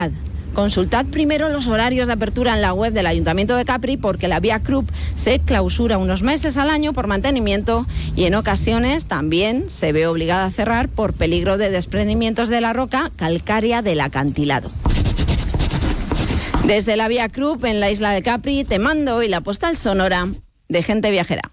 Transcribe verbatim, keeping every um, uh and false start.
Consultad primero los horarios de apertura en la web del Ayuntamiento de Capri, porque la Vía Krupp se clausura unos meses al año por mantenimiento y en ocasiones también se ve obligada a cerrar por peligro de desprendimientos de la roca calcárea del acantilado. Desde la Vía Krupp en la isla de Capri te mando hoy la postal sonora de Gente Viajera.